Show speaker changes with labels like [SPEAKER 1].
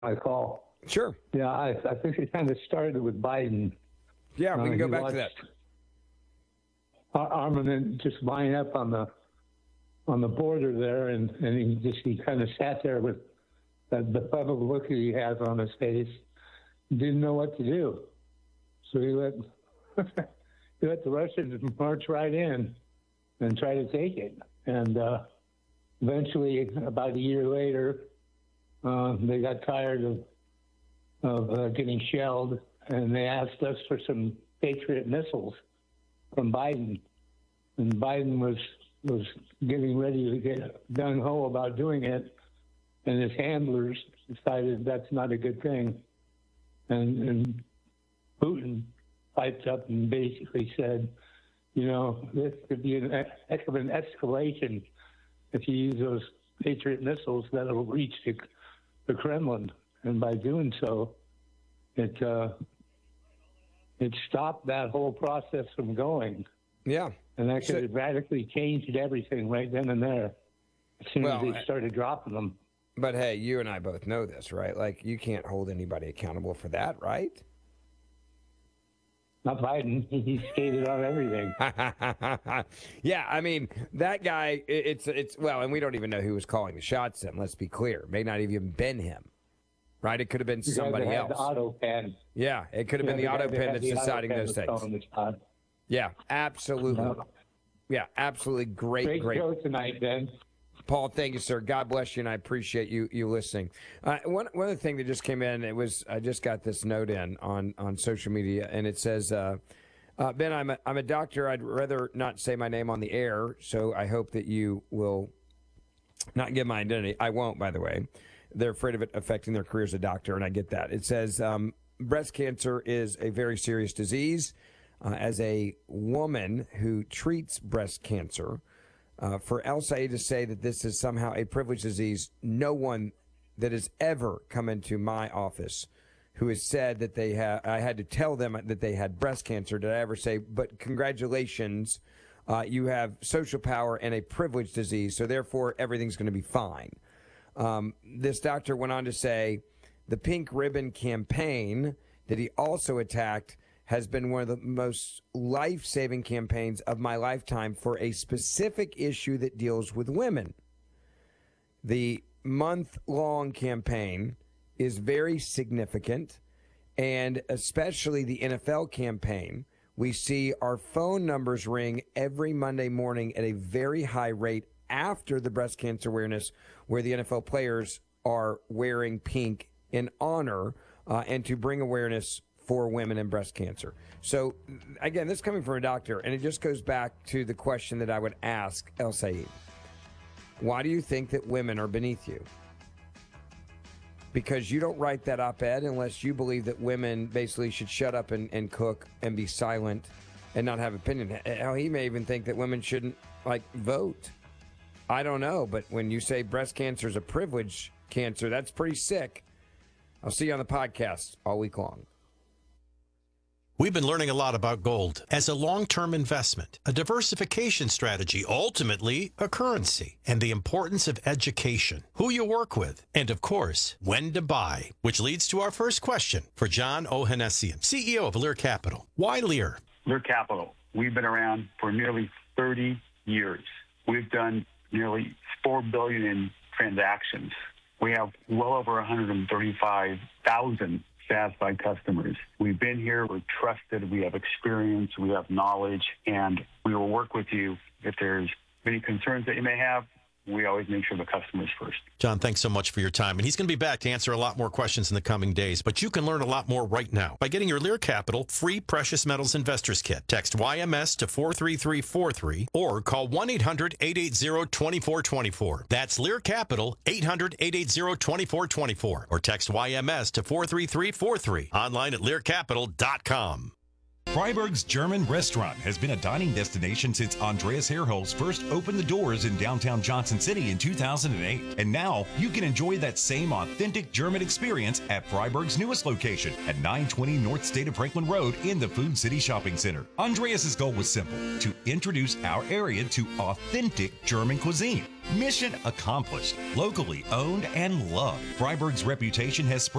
[SPEAKER 1] my call.
[SPEAKER 2] Sure.
[SPEAKER 1] Yeah, I think it kind of started with Biden.
[SPEAKER 2] Yeah, we can go back to that.
[SPEAKER 1] Armament just lying up on the border there, and he kind of sat there with the puzzled look that he has on his face, didn't know what to do. So he let the Russians march right in and try to take it. And eventually, about a year later, they got tired of getting shelled, and they asked us for some Patriot missiles from Biden. And Biden was getting ready to get gung-ho about doing it, and his handlers decided that's not a good thing. And Putin piped up and basically said, this could be a heck of an escalation if you use those Patriot missiles that'll reach the Kremlin. And by doing so, it stopped that whole process from going.
[SPEAKER 2] Yeah.
[SPEAKER 1] And that could have radically changed everything right then and there as soon as they started dropping them.
[SPEAKER 2] But hey, you and I both know this, right? Like, you can't hold anybody accountable for that, right?
[SPEAKER 1] Not Biden. He skated on everything.
[SPEAKER 2] Yeah, I mean, that guy, it's and we don't even know who was calling the shots then, let's be clear. May not even been him, right? It could have been somebody else.
[SPEAKER 1] The auto pen.
[SPEAKER 2] Yeah, it could have been the auto pen that's deciding those things. Yeah, absolutely. Yeah, absolutely great
[SPEAKER 1] show tonight, Ben.
[SPEAKER 2] Paul, thank you, sir. God bless you, and I appreciate you listening. One other thing that just came in, I just got this note in on social media, and it says, Ben, I'm a doctor. I'd rather not say my name on the air, so I hope that you will not give my identity. I won't, by the way. They're afraid of it affecting their career as a doctor, and I get that. It says, breast cancer is a very serious disease. As a woman who treats breast cancer, for El Sayed to say that this is somehow a privileged disease, no one that has ever come into my office who has said that I had to tell them that they had breast cancer, did I ever say, but congratulations, you have social power and a privileged disease, so therefore everything's going to be fine. This doctor went on to say the Pink Ribbon campaign that he also attacked has been one of the most life-saving campaigns of my lifetime for a specific issue that deals with women. The month-long campaign is very significant, and especially the NFL campaign. We see our phone numbers ring every Monday morning at a very high rate after the breast cancer awareness, where the NFL players are wearing pink in honor and to bring awareness for women and breast cancer. So, again, this is coming from a doctor, and it just goes back to the question that I would ask El Sayed. Why do you think that women are beneath you? Because you don't write that op-ed unless you believe that women basically should shut up and cook and be silent and not have opinion. Hell, he may even think that women shouldn't, vote. I don't know, but when you say breast cancer is a privilege cancer, that's pretty sick. I'll see you on the podcast all week long.
[SPEAKER 3] We've been learning a lot about gold as a long-term investment, a diversification strategy, ultimately a currency, and the importance of education, who you work with, and of course, when to buy, which leads to our first question for John Ohanessian, CEO of Lear Capital. Why Lear?
[SPEAKER 4] Lear Capital. We've been around for nearly 30 years. We've done nearly $4 billion in transactions. We have well over 135,000 satisfied customers. We've been here, we're trusted, we have experience, we have knowledge, and we will work with you if there's any concerns that you may have. We always make sure the customer's first.
[SPEAKER 3] John, thanks so much for your time. And he's going to be back to answer a lot more questions in the coming days. But you can learn a lot more right now by getting your Lear Capital free Precious Metals Investors Kit. Text YMS to 43343 or call 1-800-880-2424. That's Lear Capital, 800-880-2424. Or text YMS to 43343. Online at learcapital.com.
[SPEAKER 5] Freiburg's German Restaurant has been a dining destination since Andreas Herholz first opened the doors in downtown Johnson City in 2008. And now you can enjoy that same authentic German experience at Freiburg's newest location at 920 North State of Franklin Road in the Food City Shopping Center. Andreas's goal was simple: to introduce our area to authentic German cuisine. Mission accomplished. Locally owned and loved. Freiburg's reputation has spread